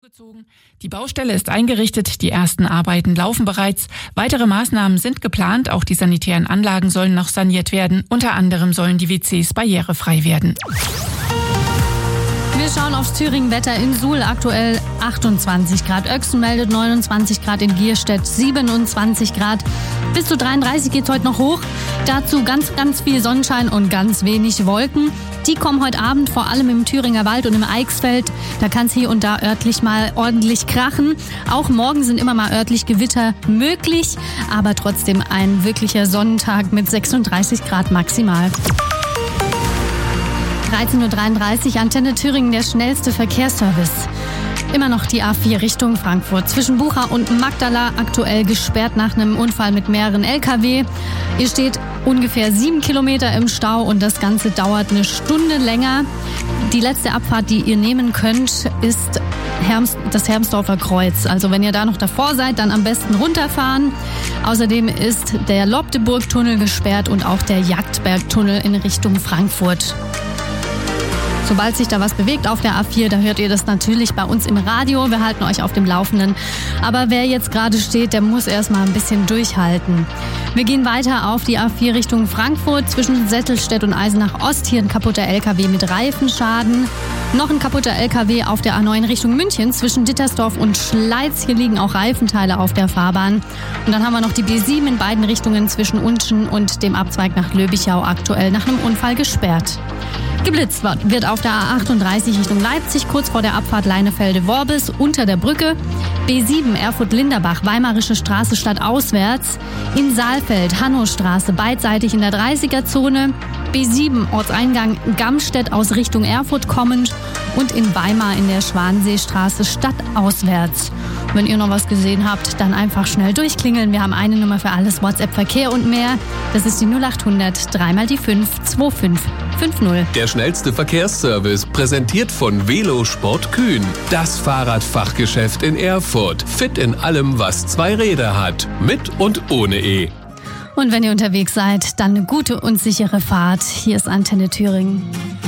zugezogen. Die Baustelle ist eingerichtet, die ersten Arbeiten laufen bereits. Weitere Maßnahmen sind geplant, auch die sanitären Anlagen sollen noch saniert werden. Unter anderem sollen die WCs barrierefrei werden. Wir schauen aufs Thüringen-Wetter. In Suhl aktuell 28 Grad. Oechsen meldet 29 Grad, in Gierstedt 27 Grad. Bis zu 33 geht's heute noch hoch. Dazu ganz, ganz viel Sonnenschein und ganz wenig Wolken. Die kommen heute Abend vor allem im Thüringer Wald und im Eichsfeld. Da kann es hier und da örtlich mal ordentlich krachen. Auch morgen sind immer mal örtlich Gewitter möglich. Aber trotzdem ein wirklicher Sonnentag mit 36 Grad maximal. 13.33 Uhr, Antenne Thüringen, der schnellste Verkehrsservice. Immer noch die A4 Richtung Frankfurt. Zwischen Bucha und Magdala aktuell gesperrt nach einem Unfall mit mehreren LKW. Ihr steht ungefähr 7 Kilometer im Stau und das Ganze dauert eine Stunde länger. Die letzte Abfahrt, die ihr nehmen könnt, ist das Hermsdorfer Kreuz. Also wenn ihr da noch davor seid, dann am besten runterfahren. Außerdem ist der Lobdeburg-Tunnel gesperrt und auch der Jagdberg-Tunnel in Richtung Frankfurt. Sobald sich da was bewegt auf der A4, da hört ihr das natürlich bei uns im Radio. Wir halten euch auf dem Laufenden. Aber wer jetzt gerade steht, der muss erstmal ein bisschen durchhalten. Wir gehen weiter auf die A4 Richtung Frankfurt. Zwischen Settelstedt und Eisenach Ost hier ein kaputter LKW mit Reifenschaden. Noch ein kaputter LKW auf der A9 Richtung München zwischen Dittersdorf und Schleiz. Hier liegen auch Reifenteile auf der Fahrbahn. Und dann haben wir noch die B7 in beiden Richtungen zwischen Unschen und dem Abzweig nach Löbichau aktuell nach einem Unfall gesperrt. Geblitzt wird auf der A38 Richtung Leipzig, kurz vor der Abfahrt Leinefelde-Worbis unter der Brücke. B7 Erfurt-Linderbach, Weimarische Straße stadtauswärts. In Saalfeld, Hannostraße, beidseitig in der 30er-Zone. B7 Ortseingang Gamstedt aus Richtung Erfurt kommend. Und in Weimar in der Schwanseestraße stadtauswärts. Wenn ihr noch was gesehen habt, dann einfach schnell durchklingeln. Wir haben eine Nummer für alles, WhatsApp, Verkehr und mehr. Das ist die 0800 3 mal die 5 2550. Der schnellste Verkehrsservice, präsentiert von Velosport Kühn. Das Fahrradfachgeschäft in Erfurt. Fit in allem, was zwei Räder hat. Mit und ohne E. Und wenn ihr unterwegs seid, dann eine gute und sichere Fahrt. Hier ist Antenne Thüringen.